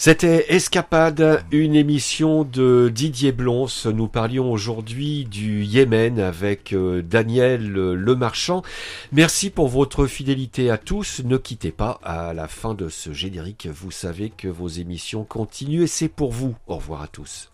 C'était Escapade, une émission de Didier Blons. Nous parlions aujourd'hui du Yémen avec Daniel Lemarchand. Merci pour votre fidélité à tous. Ne quittez pas à la fin de ce générique. Vous savez que vos émissions continuent et c'est pour vous. Au revoir à tous.